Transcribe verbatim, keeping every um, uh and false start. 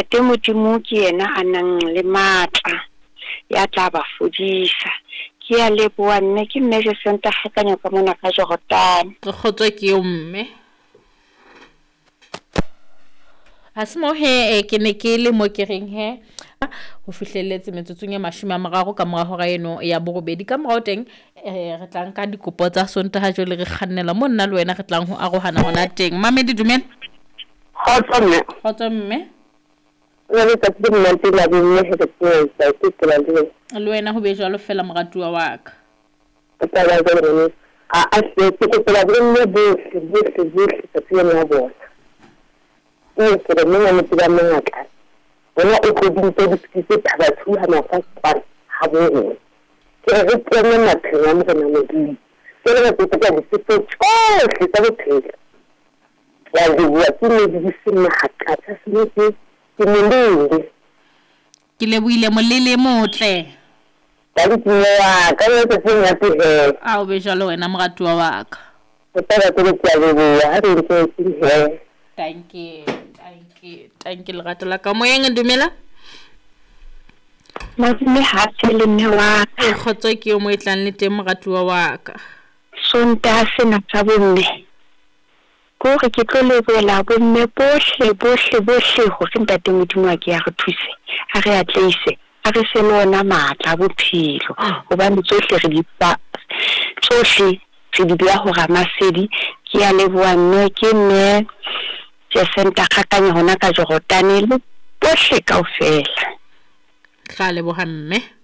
ntate Modimo ke yena a nang le matla ya tla ba fodisa. Ke a leboa mme, ke mme Jacinta Kgakanya ka mona ka Jordan. Re kgotswe ke yo mme. Ha se mo he ke ne ke le mo ke reng he ho fihlelletse metsotsong ya mashome a mararo ka mora hora eno ya borobedi ka morao teng re tlang ka dikopo tsa Sontaha jole re kgannela mo nna le wena re tlang ho arohana hona teng. Mamedi dumela. Khotso mme. Khotso mme. Re le tsa di nnete la di mme he ke tsa ke tsela le. Le wena ho be jwalo fela moratuwa wa ka. Ka ba ga re a a se ke tsela di mme di di di tsa tsena ya bona. E ke re nna le tsela mangata. Bona o go di tse di tse tsa batho ha na fa ha bo. Ke re tsena maphelo mo kana mo di. Ke re ke tsa di tse tsohle tsa bophelo. Ya di bua ke ne di se mahaka tsa se ke molele. Ke lebohile molele motle. Ka ditlewa ka le tse ya tse a o be jalo wena moratuwa wa ka. Ke tla ke ke a leboha ha re ntse he. Thank you. Thank you. Thank you lerato la ka moyeng dumela. Matsime ha tele mme wa ka. E kgotswe ke yo mo etlang le teng moratuwa wa ka. Sontaha sena tsa bomme. Ko re ke tlo lebela bomme bohle bohle bohle hore ntate Modimo a ke ya re thuse. Ha re atleise. Ha re se lona matla bophelo. Hobane tsohle re di ba tsohle re di bua ho Ramasedi. Ke a leboha mme ke mme Jacinta Kgakanya hona ka Jordan le bohle kaofela. Ga leboha mme.